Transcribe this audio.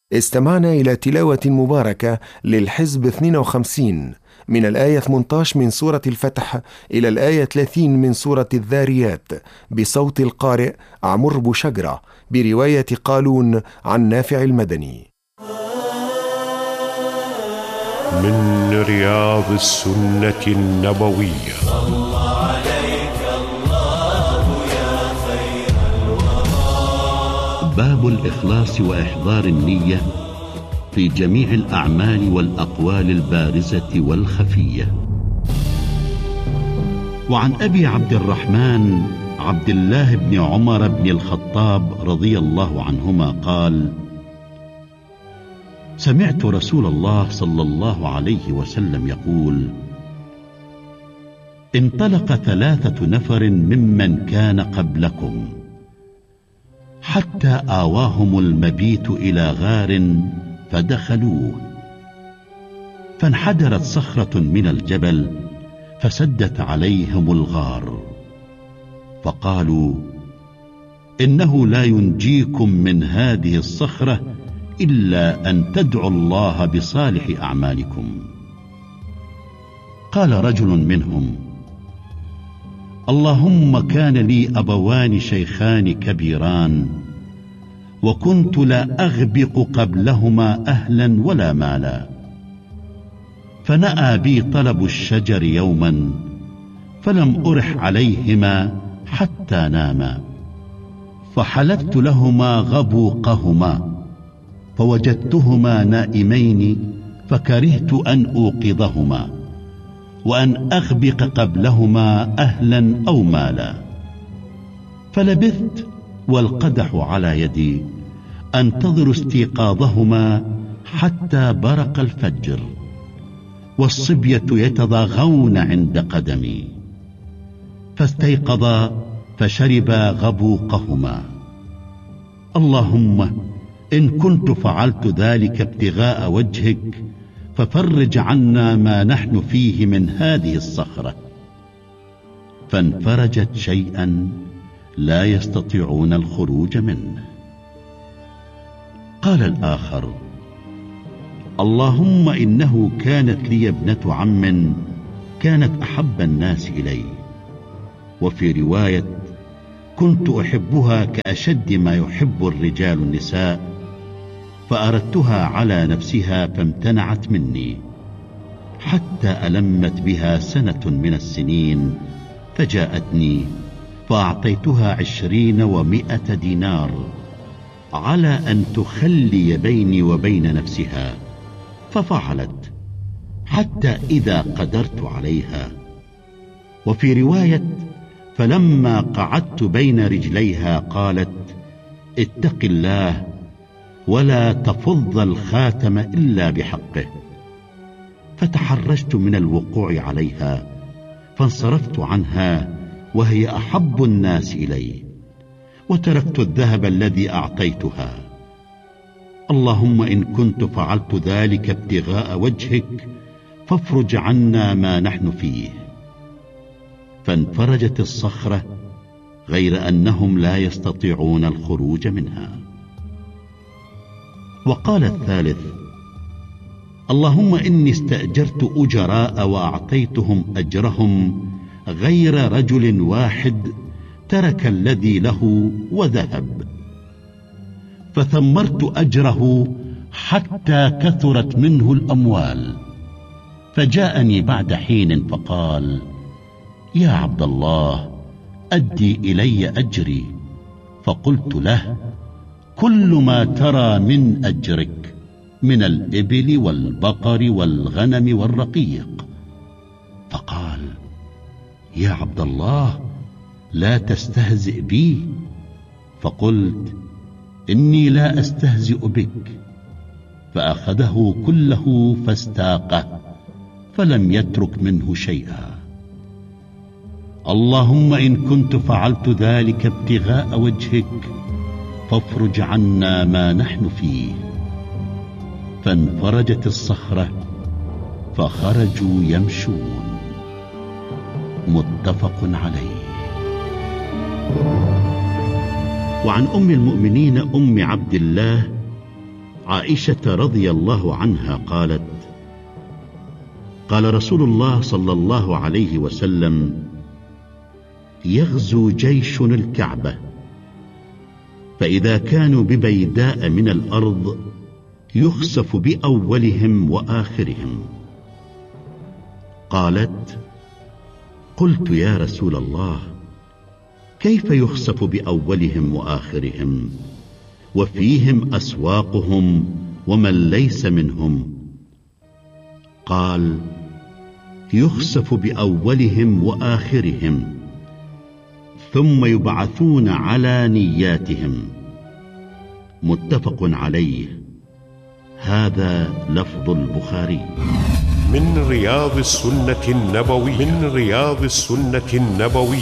استمعنا إلى تلاوة مباركة للحزب 52 من الآية 18 من سورة الفتح إلى الآية 30 من سورة الذاريات بصوت القارئ عمرو بوشجرة برواية قالون عن نافع المدني. من رياض السنة النبوية. صلى عليك الله يا خير الورى. باب الإخلاص وإحضار النية في جميع الأعمال والأقوال البارزة والخفية. وعن أبي عبد الرحمن عبد الله بن عمر بن الخطاب رضي الله عنهما قال: سمعت رسول الله صلى الله عليه وسلم يقول: انطلق 3 نفر ممن كان قبلكم حتى آواهم المبيت إلى غار فدخلوه، فانحدرت صخرة من الجبل فسدت عليهم الغار، فقالوا: إنه لا ينجيكم من هذه الصخرة إلا أن تدعوا الله بصالح أعمالكم. قال رجل منهم: اللهم كان لي أبوان شيخان كبيران، وكنت لا أغبق قبلهما أهلا ولا مالا، فنأى بي طلب الشجر يوما فلم أرح عليهما حتى ناما، فحلبت لهما غبوقهما فوجدتهما نائمين، فكرهت أن أوقظهما وأن أغبق قبلهما أهلا أو مالا، فلبثت والقدح على يدي أنتظر استيقاظهما حتى برق الفجر، والصبية يتضاغون عند قدمي، فاستيقظا فشربا غبوقهما. اللهم إن كنت فعلت ذلك ابتغاء وجهك ففرج عنا ما نحن فيه من هذه الصخرة. فانفرجت شيئا لا يستطيعون الخروج منه. قال الآخر: اللهم إنه كانت لي ابنة عم كانت أحب الناس إلي، وفي رواية: كنت أحبها كأشد ما يحب الرجال النساء، فأردتها على نفسها فامتنعت مني، حتى ألمت بها سنة من السنين، فجاءتني فأعطيتها 20 و100 دينار على أن تخلي بيني وبين نفسها، ففعلت حتى إذا قدرت عليها. وفي رواية: فلما قعدت بين رجليها قالت: اتق الله ولا تفض الخاتم إلا بحقه، فتحرجت من الوقوع عليها، فانصرفت عنها وهي أحب الناس إلي، وتركت الذهب الذي أعطيتها. اللهم إن كنت فعلت ذلك ابتغاء وجهك فافرج عنا ما نحن فيه. فانفرجت الصخرة، غير أنهم لا يستطيعون الخروج منها. وقال الثالث: اللهم إني استأجرت أجراء وأعطيتهم أجرهم غير رجل واحد ترك الذي له وذهب، فثمرت أجره حتى كثرت منه الأموال، فجاءني بعد حين فقال: يا عبد الله أدي إلي أجري. فقلت له: كل ما ترى من أجرك من الإبل والبقر والغنم والرقيق. فقال: يا عبد الله لا تستهزئ بي. فقلت: إني لا أستهزئ بك. فأخذه كله فاستاقه فلم يترك منه شيئا. اللهم إن كنت فعلت ذلك ابتغاء وجهك فافرج عنا ما نحن فيه. فانفرجت الصخرة فخرجوا يمشون. متفق عليه. وعن أم المؤمنين أم عبد الله عائشة رضي الله عنها قالت: قال رسول الله صلى الله عليه وسلم: يغزو جيش الكعبة، فإذا كانوا ببيداء من الأرض يخسف بأولهم وآخرهم. قالت: قلت يا رسول الله، كيف يخسف بأولهم وآخرهم وفيهم أسواقهم ومن ليس منهم؟ قال: يخسف بأولهم وآخرهم ثم يبعثون على نياتهم. متفق عليه. هذا لفظ البخاري. من رياض السنة النبوية